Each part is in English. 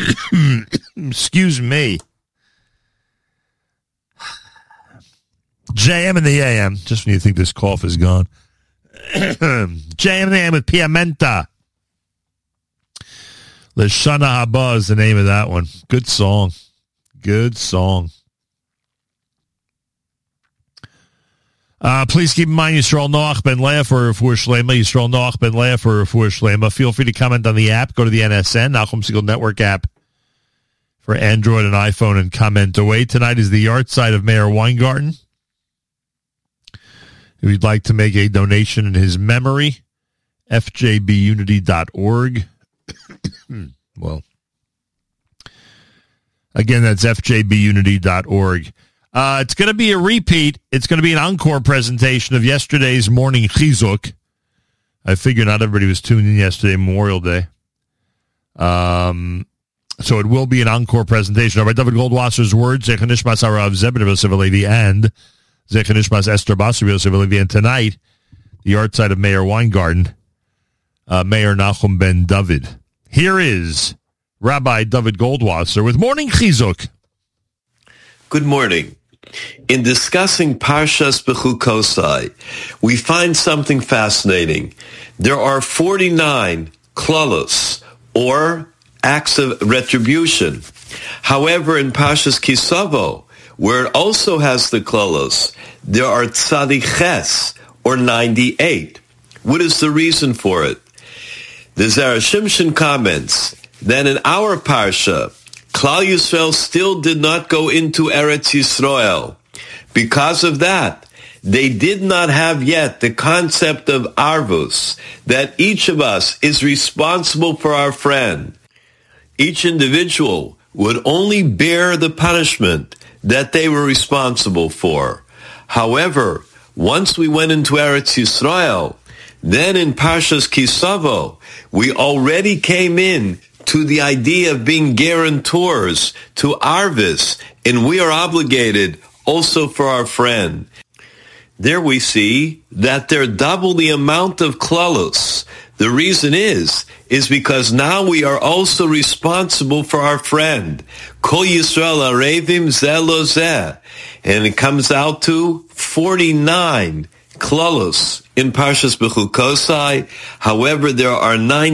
Excuse me. JM in the AM, just when you think this cough is gone. JM in the AM with Piamenta. Leshana Haba is the name of that one. Good song. Good song. Please keep in mind Yisrael Noach Ben Leah for Refuah Shlema. Yisrael Noach Ben Leah for Refuah Shlema. Feel free to comment on the app. Go to the NSN, Nachum Segal Network app for Android and iPhone and comment away. Tonight is the yahrzeit of Meir Weingarten. If you'd like to make a donation in his memory, fjbunity.org. Well, again, that's fjbunity.org. It's going to be a repeat. It's going to be an encore presentation of yesterday's morning chizuk. I figure not everybody was tuned in yesterday, Memorial Day. So it will be an encore presentation. Rabbi David Goldwasser's words, Zecher Nishmas Harav Zebedee Yosef Halevi and Zecher Nishmas Esther Basar Yosef Halevi. And tonight, the yahrzeit of Meir Weingarten, Meir Nachum Ben David. Here is Rabbi David Goldwasser with Morning Chizuk. Good morning. In discussing Parshas Bechukosai, we find something fascinating. There are 49 klalos, or acts of retribution. However, in Parshas Kisavo, where it also has the klalos, there are tzadiches, or 98. What is the reason for it? The Zera Shimshon comments that in our Parsha, Klal Yisrael still did not go into Eretz Yisrael. Because of that, they did not have yet the concept of arvus, that each of us is responsible for our friend. Each individual would only bear the punishment that they were responsible for. However, once we went into Eretz Yisrael, then in Parshas Kisavo, we already came in to the idea of being guarantors to Arvis, and we are obligated also for our friend. There we see that they're double the amount of klalos. The reason is because now we are also responsible for our friend. Kol Yisrael arevim zeh lo zeh. And it comes out to 49 klalos in Parshas Bechukosai. However, there are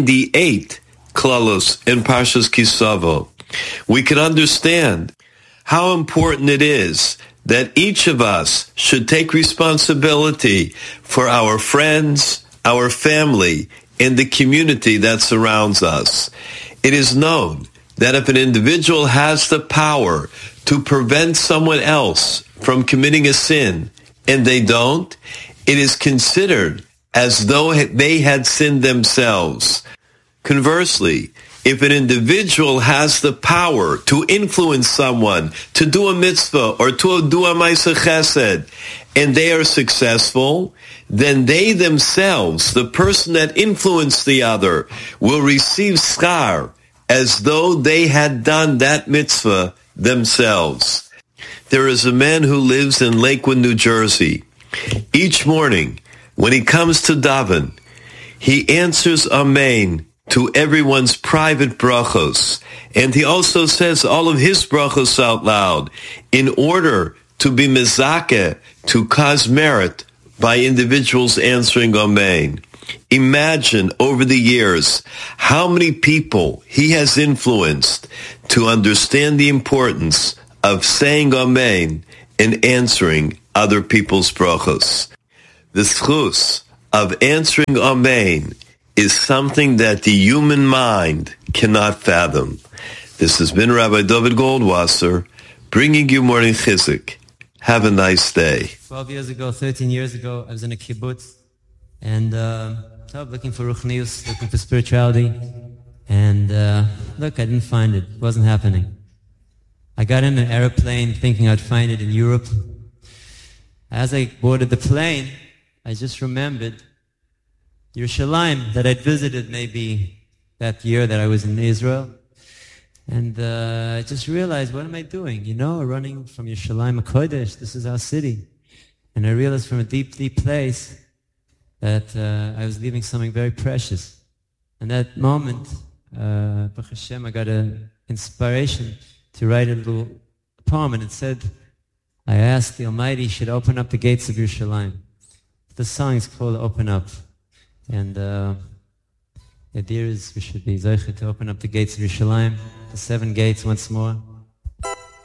98 klalos in Parshas Kisavo. We can understand how important it is that each of us should take responsibility for our friends, our family, and the community that surrounds us. It is known that if an individual has the power to prevent someone else from committing a sin, and they don't, it is considered as though they had sinned themselves. Conversely, if an individual has the power to influence someone to do a mitzvah or to do a ma'aseh chesed, and they are successful, then they themselves, the person that influenced the other, will receive schar as though they had done that mitzvah themselves. There is a man who lives in Lakewood, New Jersey. Each morning, when he comes to daven, he answers Amen to everyone's private brachos. And he also says all of his brachos out loud in order to be mezakeh, to cause merit by individuals answering Amen. Imagine over the years how many people he has influenced to understand the importance of saying Amen and answering other people's brachos. The schus of answering Amen is something that the human mind cannot fathom. This has been Rabbi David Goldwasser bringing you Morning Chizuk. Have a nice day. 12 years ago, 13 years ago, I was in a kibbutz and looking for ruchnius, looking for spirituality. And look, I didn't find it. It wasn't happening. I got in an airplane thinking I'd find it in Europe. As I boarded the plane, I just remembered Yerushalayim that I'd visited maybe that year that I was in Israel. And I just realized, what am I doing? Running from Yerushalayim HaKodesh, this is our city. And I realized from a deep, deep place that I was leaving something very precious. And that moment, Baruch Hashem, I got a inspiration to write a little poem, and it said, I asked the Almighty should open up the gates of Yerushalayim. The song is called Open Up. And the idea is we should be zeicha to open up the gates of Yerushalayim, the 7 gates once more.